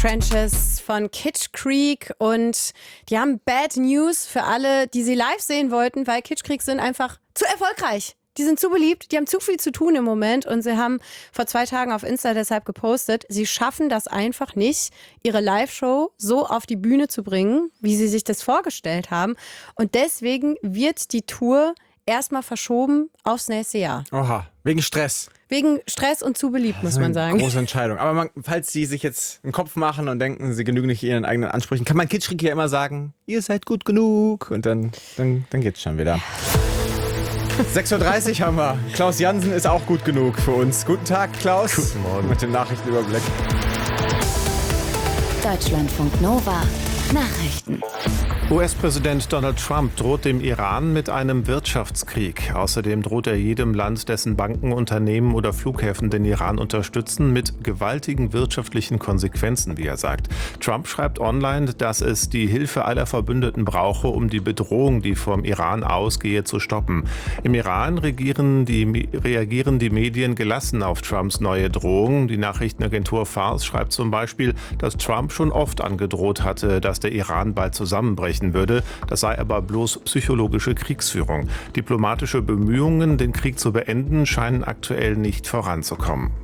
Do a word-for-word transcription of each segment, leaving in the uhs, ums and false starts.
Trenches von Kitsch Creek und die haben Bad News für alle, die sie live sehen wollten, weil Kitsch Creek sind einfach zu erfolgreich. Die sind zu beliebt, die haben zu viel zu tun im Moment und sie haben vor zwei Tagen auf Insta deshalb gepostet, sie schaffen das einfach nicht, ihre Live-Show so auf die Bühne zu bringen, wie sie sich das vorgestellt haben. Und deswegen wird die Tour erstmal verschoben aufs nächste Jahr. Oha, wegen Stress. Wegen Stress und zu beliebt, muss man sagen. Große Entscheidung. Aber man, falls Sie sich jetzt einen Kopf machen und denken, Sie genügen nicht Ihren eigenen Ansprüchen, kann man Kitsch Creek ja immer sagen, ihr seid gut genug. Und dann, dann, dann geht's schon wieder. sechs Uhr dreißig haben wir. Klaus Jansen ist auch gut genug für uns. Guten Tag, Klaus. Guten Morgen. Mit dem Nachrichtenüberblick. Deutschlandfunk Nova. Nachrichten. U S-Präsident Donald Trump droht dem Iran mit einem Wirtschaftskrieg. Außerdem droht er jedem Land, dessen Banken, Unternehmen oder Flughäfen den Iran unterstützen, mit gewaltigen wirtschaftlichen Konsequenzen, wie er sagt. Trump schreibt online, dass es die Hilfe aller Verbündeten brauche, um die Bedrohung, die vom Iran ausgehe, zu stoppen. Im Iran regieren die, reagieren die Medien gelassen auf Trumps neue Drohung. Die Nachrichtenagentur Fars schreibt zum Beispiel, dass Trump schon oft angedroht hatte, dass der Iran bald zusammenbrechen würde. Das sei aber bloß psychologische Kriegsführung. Diplomatische Bemühungen, den Krieg zu beenden, scheinen aktuell nicht voranzukommen.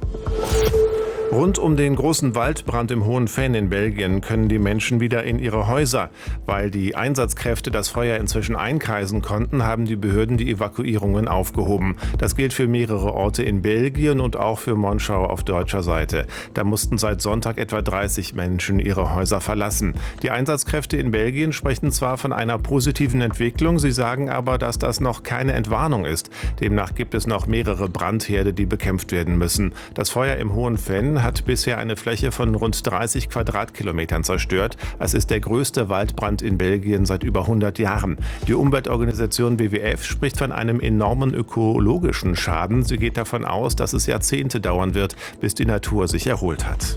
Rund um den großen Waldbrand im Hohen Venn in Belgien können die Menschen wieder in ihre Häuser. Weil die Einsatzkräfte das Feuer inzwischen einkreisen konnten, haben die Behörden die Evakuierungen aufgehoben. Das gilt für mehrere Orte in Belgien und auch für Monschau auf deutscher Seite. Da mussten seit Sonntag etwa dreißig Menschen ihre Häuser verlassen. Die Einsatzkräfte in Belgien sprechen zwar von einer positiven Entwicklung, sie sagen aber, dass das noch keine Entwarnung ist. Demnach gibt es noch mehrere Brandherde, die bekämpft werden müssen. Das Feuer im Hohen Venn hat bisher eine Fläche von rund dreißig Quadratkilometern zerstört. Es ist der größte Waldbrand in Belgien seit über hundert Jahren. Die Umweltorganisation W W F spricht von einem enormen ökologischen Schaden. Sie geht davon aus, dass es Jahrzehnte dauern wird, bis die Natur sich erholt hat.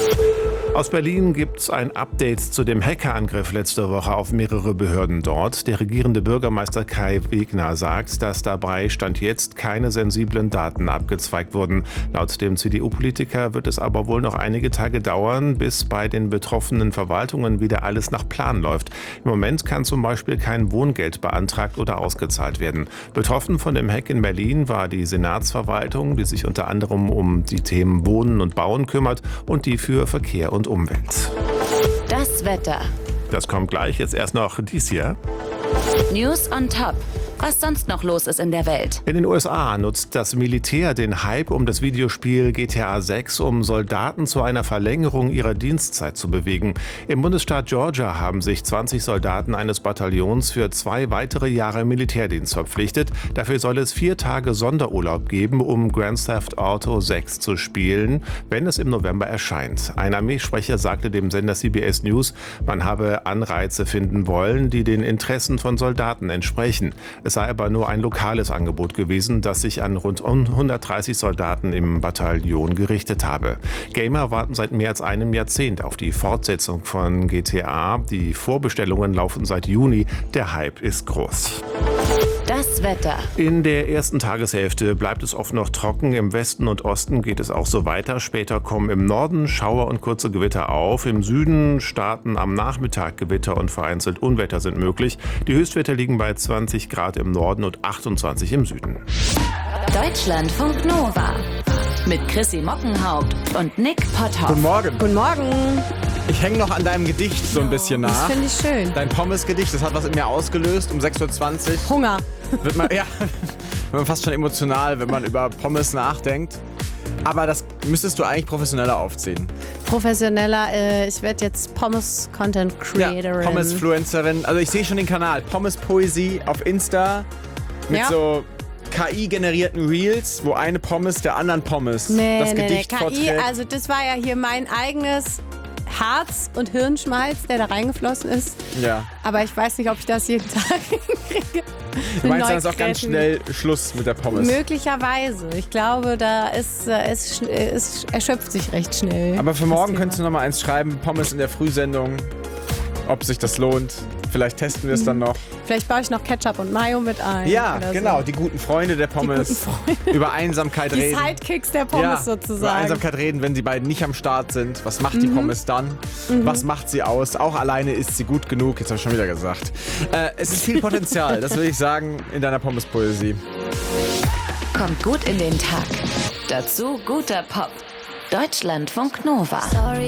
Aus Berlin gibt es ein Update zu dem Hackerangriff letzte Woche auf mehrere Behörden dort. Der regierende Bürgermeister Kai Wegner sagt, dass dabei Stand jetzt keine sensiblen Daten abgezweigt wurden. Laut dem C D U-Politiker wird es aber wohl noch einige Tage dauern, bis bei den betroffenen Verwaltungen wieder alles nach Plan läuft. Im Moment kann zum Beispiel kein Wohngeld beantragt oder ausgezahlt werden. Betroffen von dem Hack in Berlin war die Senatsverwaltung, die sich unter anderem um die Themen Wohnen und Bauen kümmert und die für Verkehr und Umwelt. Das Wetter. Das kommt gleich, jetzt erst noch dies hier. News on Top. Was sonst noch los ist in der Welt. In den U S A nutzt das Militär den Hype um das Videospiel G T A sechs, um Soldaten zu einer Verlängerung ihrer Dienstzeit zu bewegen. Im Bundesstaat Georgia haben sich zwanzig Soldaten eines Bataillons für zwei weitere Jahre Militärdienst verpflichtet. Dafür soll es vier Tage Sonderurlaub geben, um Grand Theft Auto sechs zu spielen, wenn es im November erscheint. Ein Armeesprecher sagte dem Sender C B S News, man habe Anreize finden wollen, die den Interessen von Soldaten entsprechen. Es sei aber nur ein lokales Angebot gewesen, das sich an rund hundertdreißig Soldaten im Bataillon gerichtet habe. Gamer warten seit mehr als einem Jahrzehnt auf die Fortsetzung von G T A. Die Vorbestellungen laufen seit Juni. Der Hype ist groß. Das Wetter. In der ersten Tageshälfte bleibt es oft noch trocken. Im Westen und Osten geht es auch so weiter. Später kommen im Norden Schauer und kurze Gewitter auf. Im Süden starten am Nachmittag Gewitter und vereinzelt Unwetter sind möglich. Die Höchstwerte liegen bei zwanzig Grad im Norden und achtundzwanzig im Süden. Deutschlandfunk Nova. Mit Chrissy Mockenhaupt und Nick Potthoff. Guten Morgen. Guten Morgen. Ich hänge noch an deinem Gedicht so ein bisschen nach. Das finde ich schön. Dein Pommes-Gedicht, das hat was in mir ausgelöst um sechs Uhr zwanzig. Hunger. Wird man, ja, wird man fast schon emotional, wenn man über Pommes nachdenkt. Aber das müsstest du eigentlich professioneller aufziehen. Professioneller, äh, ich werde jetzt Pommes-Content-Creatorin. Ja, Pommes-Fluencerin. Also ich sehe schon den Kanal. Pommes-Poesie auf Insta mit Ja. so K I-generierten Reels, wo eine Pommes der anderen Pommes Nee, das nee, nee, Gedicht K I, vorträgt. also das war ja hier mein eigenes Harz und Hirnschmalz, der da reingeflossen ist. Ja. Aber ich weiß nicht, ob ich das jeden Tag hinkriege. Du meinst, Neu dann ist auch ganz kreativ. schnell Schluss mit der Pommes. Möglicherweise. Ich glaube, da ist, äh, es, schn- es erschöpft sich recht schnell. Aber für das morgen Thema. könntest du noch mal eins schreiben, Pommes in der Frühsendung, ob sich das lohnt. Vielleicht testen wir es dann noch. Vielleicht baue ich noch Ketchup und Mayo mit ein. Ja, oder genau. So. Die guten Freunde der Pommes. Die guten Freunde. Über Einsamkeit Die reden. Sidekicks der Pommes ja, sozusagen. Über Einsamkeit reden, wenn die beiden nicht am Start sind. Was macht die Pommes dann? Mhm. Was macht sie aus? Auch alleine ist sie gut genug. Jetzt habe ich schon wieder gesagt. Äh, es ist viel Potenzial, das will ich sagen, in deiner Pommes-Poesie. Kommt gut in den Tag. Dazu guter Pop. Deutschlandfunk Nova.